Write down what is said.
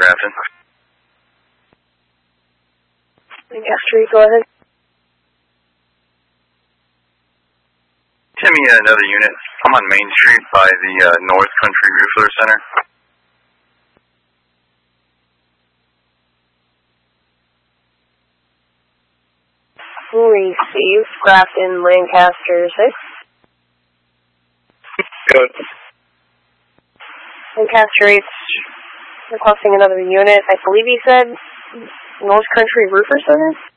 Grafton. Lancaster, go ahead. Timmy, another unit. I'm on Main Street by the North Country Roofler Center. Receive. Grafton, Lancaster 6. Good. Lancaster 8 requesting another unit. I believe he said North Country Roofer Center?